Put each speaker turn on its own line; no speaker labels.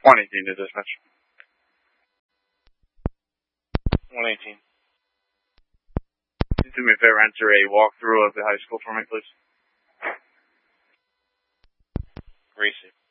118 to dispatch. 118. Do me a favor, enter a walkthrough of the high school for me, please. Receive.